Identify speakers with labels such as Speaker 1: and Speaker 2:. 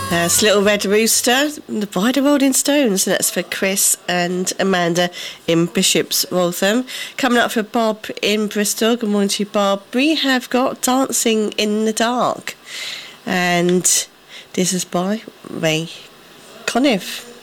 Speaker 1: That's Little Red Rooster by the Rolling Stones, and that's for Chris and Amanda in Bishop's Waltham. Coming up for Bob in Bristol. Good morning to you, Bob. We have got Dancing in the Dark, and this is by Ray Conniff.